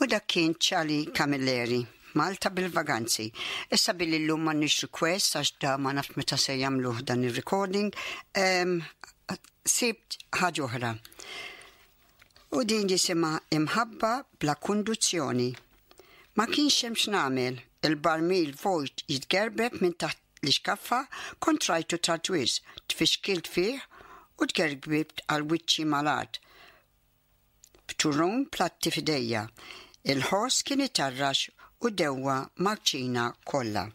U dak kien Charlie Camilleri, Malta bil-vaganzi. Issa billi l-lum ma nix request, għax da ma naft meta se jamluħ dan il-recording, sibt ħaġa oħra. U din jisima imħabba bla konduzzjoni. Ma kienx hemm x'nagħmel, il-barmil vojt jitgerbeb minn taħt l-iskaffa kontrajtu tartwiż, tfixkilt fih u tgerbibt għal wiċċi malad. B'turun platti fidejja. Il-ħoss kien itarrax u dewwa maċċina kollha.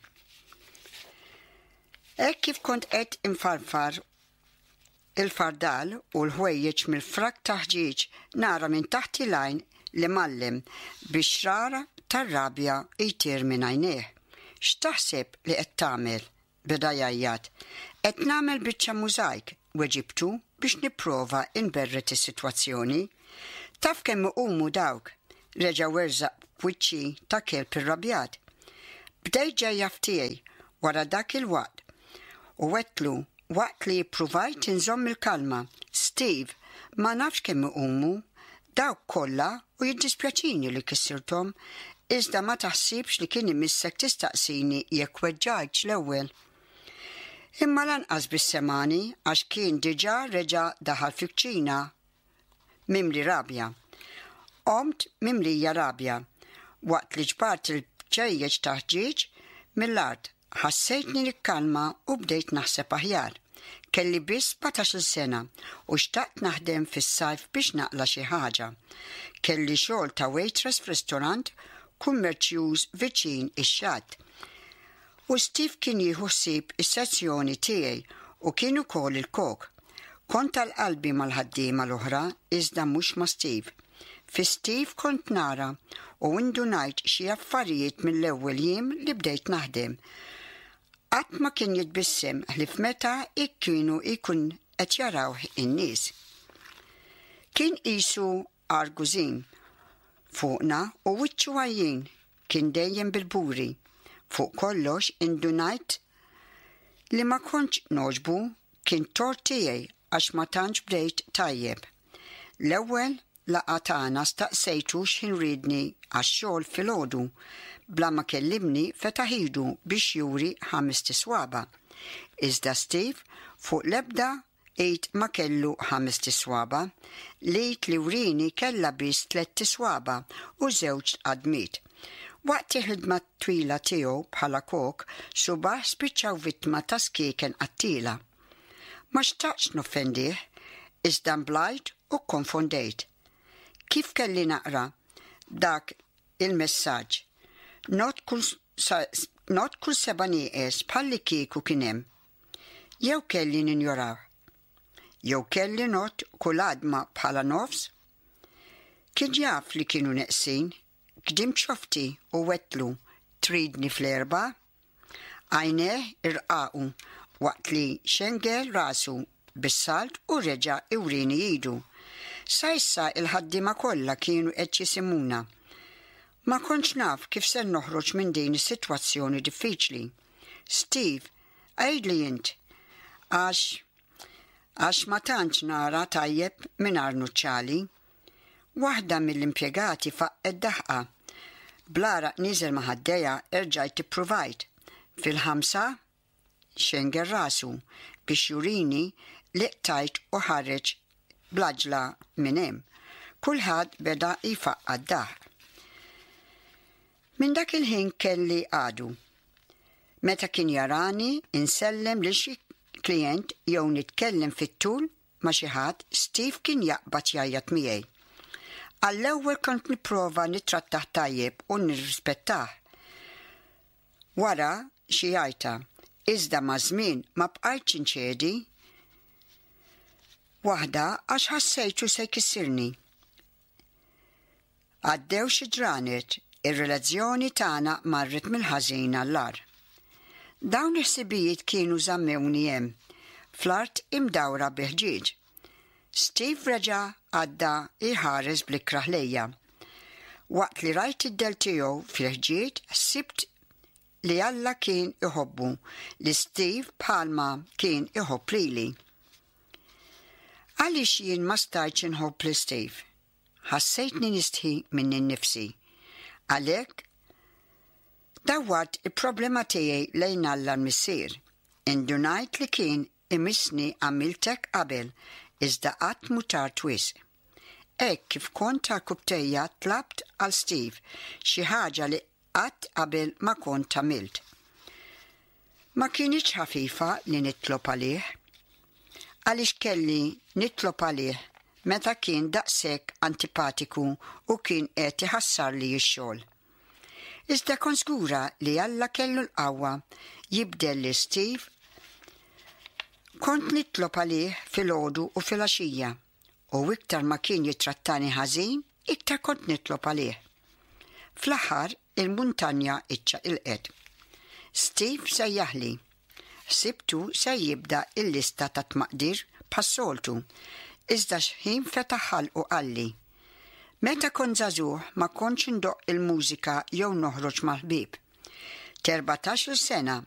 Hekk kif kont qed infarfar il-fardal u l-ħwejjeġ mill-frak taħġiġ nara minn taħt il-għajn li mallem biex rara tar-rabja jtir minn għajnejh. X'taħseb li qed tagħmel? Beda jgħajjat. Qed nagħmel biċċa mużajk weġibtu biex nipprova inberret is-sitwazzjoni. Taf kemm iqumu dawk? Reġa' werzaq f'wiċċi ta' kelb irrabjat. Bdejt ġejja f'tiegħi wara dak il-waqt u wettlu waqt li ppruvajt inżomm il-kalma. Steve, ma nafx kemm iqumu dawk kollha u jiddispjaċini li kissirthom, iżda ma taħsibx li kien imissek tistaqsini jekk weġġajtx l-ewwel. Imma lanqas bis-semani għax kien diġà reġa' daħal fiċ-ċina mimli rabja. Qomt mimlija rabja, waqt li ġbart il-ċejjeġ taħġiġ mill-art, ħassejtni nikkalma u bdejt naħseb aħjar. Kelli biss 17 sena u xtaqt naħdem fis-sajf biex naqla xi ħaġa. Kelli xogħol ta' waitress f'ristorant kummerċjuż viċin ix-xatt. U Steve kien jieħu ħsieb is-sezzjoni tiegħi u kien ukoll il-kok. Kont tal-qalbi mal-ħaddiema l-oħra iżda mhux ma' Steve. Fi Steve kont nara u indunajt xi affarijiet mill-ewwel jiem li bdejt naħdem. Qatt ma kien jitbissem ħlif meta kienu jkun qed jarawh in-nies. Kien qisu argużin fuqna u wiċċu għajjin kien dejjem bil-buri. Fuq kollox indunajt li ma kontx noġbu kien tort tiegħi għax ma tantx bdejt tajjeb. L-ewwel laqgħa tagħna staqsejtu x'inridni għax-xogħol filgħodu bla ma kellimni fetaħidu biex juri 5 tiswaba. Iżda Steve fuq l-ebda qid ma kellu 5 tiswaba, li wrini kellha biss 3 tiswaba u 2 qadmiet. Waqt il-ħidma twila tiegħu bħala kok subaħ spiċċaw vittma ta' skieken qattila. Ma xtaqx noffendih, iżda mblajt u konfondejt. Kif kelli naqra dak il-messaġġ? Not kull seba' nieqes bħalli kieku kien hemm. Jew kelli ninjoraw. Jew kelli not kull għadma bħala nofs. Kien jaf li kienu neqsin, kdim xofti u wettlu tridni fl-erba'. Għajneh irqaqu waqt li xengel rasu bis-salt u reġa' iwrini jidu. Sa issa il-ħaddiema kollha kienu qed jisimuna. Ma kontx naf kif se noħroġ minn din is-sitwazzjoni diffiċli. Steve, għidli int, għax ma tantx nara tajjeb mingħajr nuċċali. Waħda mill-impjegati faqqet daħqa. Blara niżel ma' ħaddejja erġajt ippruvajt. Fil-5 xengel rasu biex jurini li qtajt u ħareġ blaġla minn hemm. Kulħadd beda jifaqqad daħ. Minn dak il-ħin kelli għadu. Meta kien jarani insellem lil xi klient jew nitkellem fit-tul ma' xi ħadd, Steve kien jaqbad jgħajjat miegħi. Għall-ewwel kont nipprova nittrattah tajjeb u nirrispettah. Wara xi jgħajta, iżda ma' żmien ma bqajtx inċedi. Waħda għax ħassejtu se jkissirni. Għaddew xi ġranet, ir-relazzjoni tagħna marret mill-ħażin għall-ar. Dawn il-ħsibijiet kienu żammewni hemm, fl-art imdawra biħġieġ. Steve reġa' għadda iħares bl-ikraħ lejja. Waqt li rajt id-del tiegħu fil-ħġieġ ħsibt li Alla kien iħobbu li Steve bħalma kien iħobb lili. Għaliex jien ma stajtx inħobb li Steve. Ħassejtni nistħi minn innifsi. Għalhekk dawwart il-problema tiegħi lejn Alla l-missier. Indunajt li kien imissni għamiltek qabel, iżda qatt mu tard wisq. Hekk kif kont ta' kubtejja tlabt għal Steve xi ħaġa li qatt qabel ma kont għamilt. Ma kienx ħafifa li nitlob għalih, għaliex kelli nitlob għalih meta kien daqshekk antipatiku u kien qed iħassar li x-xogħol. Iżda kont żgura li Alla kellu l-qawwa jibdel li Steve. Kont nitlob għalih filgħodu u filgħaxija, u iktar ma kien jitrattani ħażin, iktar kont nitlob għalih. Fl-aħħar il-muntanja iċċaqilqet. Steve sejjaħli. Sibtu se jibda il-lista ta' tmaqdir pas-soltu, iżda x'ħin fetaħ ħalqu qalli. Meta kont żagħżugħ ma kontx indoq il-mużika jew noħroġ mal-ħbieb. 14 sena